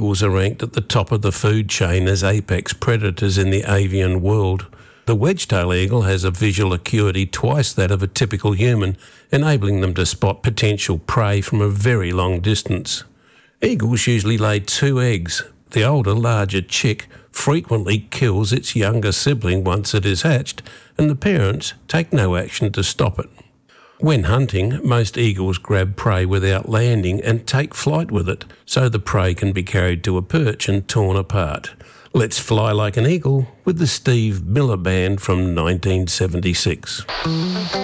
Eagles are ranked at the top of the food chain as apex predators in the avian world. The wedge-tail eagle has a visual acuity twice that of a typical human, enabling them to spot potential prey from a very long distance. Eagles usually lay 2 eggs. The older, larger chick frequently kills its younger sibling once it is hatched, and the parents take no action to stop it. When hunting, most eagles grab prey without landing and take flight with it, so the prey can be carried to a perch and torn apart. Let's Fly Like an Eagle with the Steve Miller Band from 1976.